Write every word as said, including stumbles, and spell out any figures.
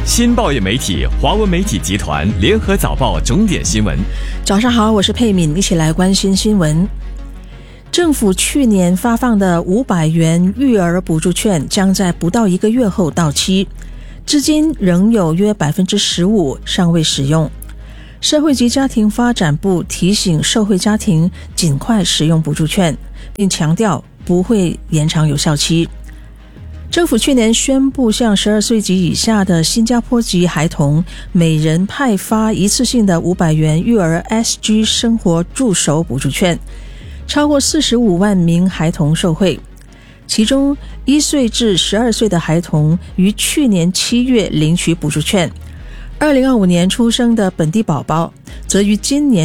新报业媒体华文媒体集团联合早报重点新闻。 早上好，我是佩敏，一起来关心新闻。政府去年发放的五百元育儿补助券将在不到一个月后到期，至今仍有约 百分之十五 尚未使用。社会及家庭发展部提醒受惠家庭尽快使用补助券，并强调不会延长有效期。政府去年宣布向十二岁及以下的新加坡籍孩童每人派发一次性的五百元育儿 S G 生活助手补助券，超过四十五万名孩童受惠。其中一岁至十二岁的孩童于去年七月领取补助券，二零二五年出生的本地宝宝则于今年